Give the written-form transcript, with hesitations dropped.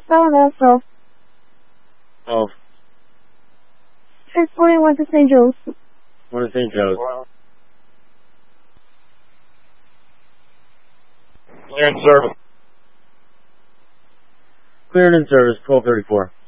12. 12. 641 to St. Joe's. One to St. Joe's. Clear in service. Cleared in service, 1234.